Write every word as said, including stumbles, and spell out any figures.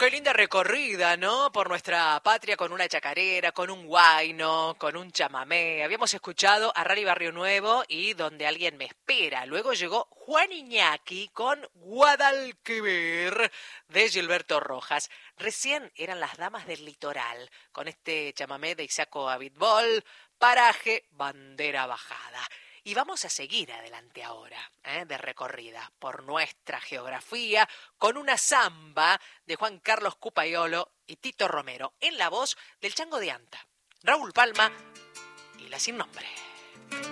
Qué linda recorrida, ¿no? Por nuestra patria con una chacarera, con un huayno, con un chamamé. Habíamos escuchado a Rally Barrio Nuevo y Donde alguien me espera. Luego llegó Juan Iñaki con Guadalquivir de Gilberto Rojas. Recién eran Las Damas del Litoral con este chamamé de Isaco Abitbol, Paraje, Bandera Bajada. Y vamos a seguir adelante ahora, ¿eh? de recorrida por nuestra geografía, con una samba de Juan Carlos Cupaiolo y Tito Romero, en la voz del Chango de Anta, Raúl Palma y la Sin Nombre.